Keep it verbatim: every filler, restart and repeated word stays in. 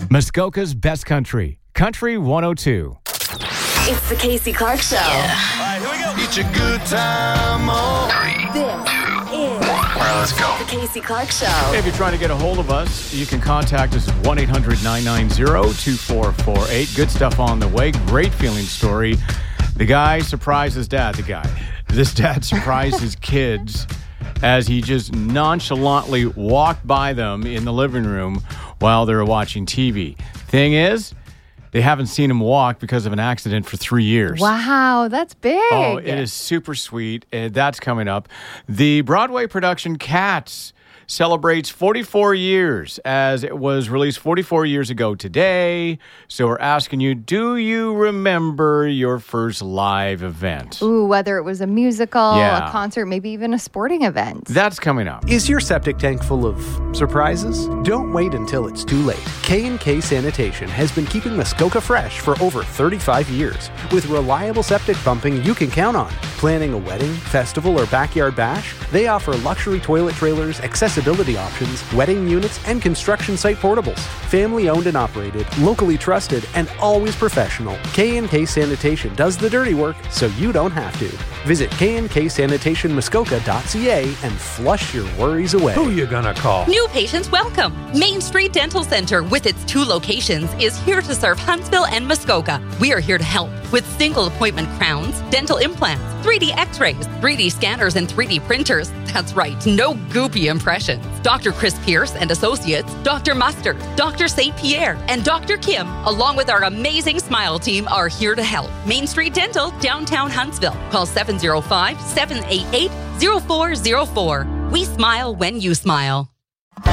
Muskoka's Best Country, Country one oh two. It's the Casey Clark Show. Yeah. All right, here we go. It's a good time. Oh. This is All right, let's go. the Casey Clark Show. If you're trying to get a hold of us, you can contact us at one eight hundred nine nine zero two four four eight. Good stuff on the way. Great feeling story. The guy surprised his dad. The guy. This dad surprised his kids as he just nonchalantly walked by them in the living room while they were watching T V. Thing is, they haven't seen him walk because of an accident for three years. Wow, that's big. Oh, it is super sweet. Uh, that's coming up. The Broadway production Cats celebrates forty-four years as it was released forty-four years ago today. So we're asking you, do you remember your first live event? Ooh, whether it was a musical, Yeah. a concert, maybe even a sporting event. That's coming up. Is your septic tank full of surprises? Don't wait until it's too late. K and K Sanitation has been keeping Muskoka fresh for over thirty-five years with reliable septic pumping you can count on. Planning a wedding, festival, or backyard bash? They offer luxury toilet trailers, accessibility options, wedding units, and construction site portables. Family owned and operated, locally trusted, and always professional. K and K Sanitation does the dirty work so you don't have to. Visit k and k sanitation muskoka dot c a and flush your worries away. Who you gonna call? New patients welcome. Main Street Dental Center, with its two locations, is here to serve Huntsville and Muskoka. We are here to help with single appointment crowns, dental implants, three D x-rays, three D scanners, and three D printers. That's right, no goopy impressions. Doctor Chris Pierce and Associates, Doctor Mustard, Doctor Saint Pierre, and Doctor Kim, along with our amazing Smile team, are here to help. Main Street Dental, downtown Huntsville. Call seven oh five, seven eight eight, oh four oh four. We smile when you smile.